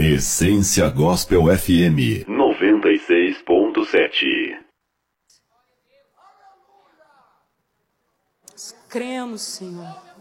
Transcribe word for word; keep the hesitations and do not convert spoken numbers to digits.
Essência Gospel F M noventa e seis ponto sete. Cremos, Senhor.